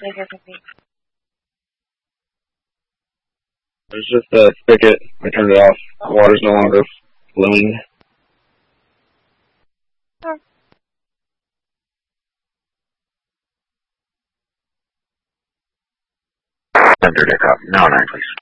There's just a spigot. I turned it off. The water's no longer flowing. Under deck up. No, 9, please.